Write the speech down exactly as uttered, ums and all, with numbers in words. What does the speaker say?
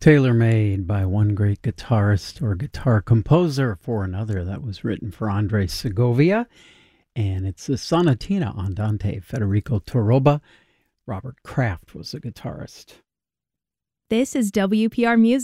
Tailor-made by one great guitarist or guitar composer for another. That was written for Andres Segovia, and it's the Sonatina Andante, Federico Toroba. Robert Kraft was the guitarist. This is W P R Music.